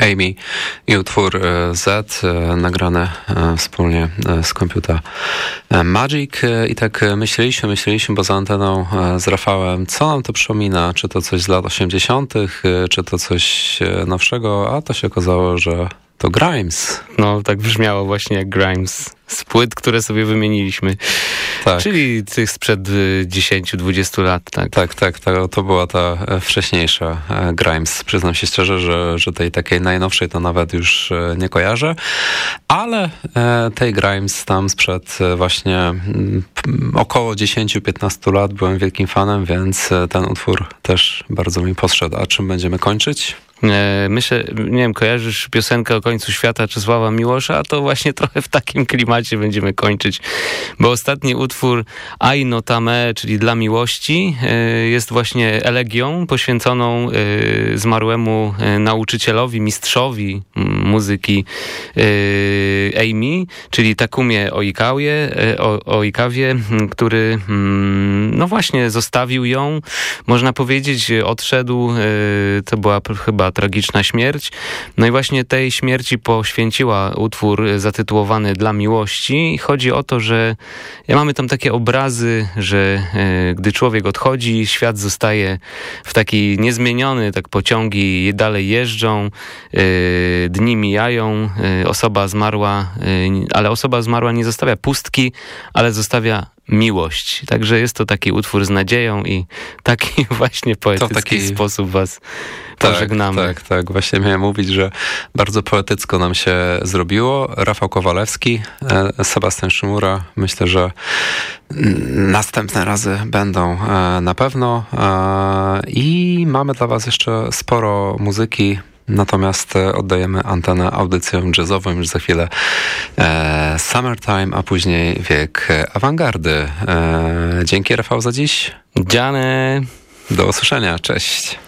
Amy i utwór Z, nagrane wspólnie z Computer Magic. I tak myśleliśmy, bo za anteną z Rafałem, co nam to przypomina, czy to coś z lat 80., czy to coś nowszego, a to się okazało, że to Grimes. No, tak brzmiało właśnie jak Grimes z płyt, które sobie wymieniliśmy. Tak. Czyli tych sprzed 10-20 lat, tak? Tak. To była ta wcześniejsza Grimes. Przyznam się szczerze, że tej takiej najnowszej to nawet już nie kojarzę, ale tej Grimes tam sprzed właśnie około 10-15 lat byłem wielkim fanem, więc ten utwór też bardzo mi podszedł. A czym będziemy kończyć? Myślę, nie wiem, kojarzysz piosenkę o końcu świata Czesława Miłosza? To właśnie trochę w takim klimacie będziemy kończyć, bo ostatni utwór Ai no tame, czyli Dla miłości, jest właśnie elegią poświęconą zmarłemu nauczycielowi, mistrzowi muzyki Amy, czyli Takumie Oikawie, który no właśnie zostawił ją, można powiedzieć, odszedł, to była chyba tragiczna śmierć. No i właśnie tej śmierci poświęciła utwór zatytułowany Dla miłości. Chodzi o to, że mamy tam takie obrazy, że gdy człowiek odchodzi, świat zostaje w taki niezmieniony, tak pociągi dalej jeżdżą, dni mijają, osoba zmarła nie zostawia pustki, ale zostawia miłość. Także jest to taki utwór z nadzieją i taki właśnie poetycki sposób was pożegnamy. Tak. Właśnie miałem mówić, że bardzo poetycko nam się zrobiło. Rafał Kowalewski, Sebastian Szymura. Myślę, że następne razy będą na pewno. I mamy dla was jeszcze sporo muzyki. Natomiast oddajemy antenę audycjom jazzowym już za chwilę. Summertime, a później wiek awangardy. Dzięki, Rafał, za dziś. Dziane. Do usłyszenia. Cześć.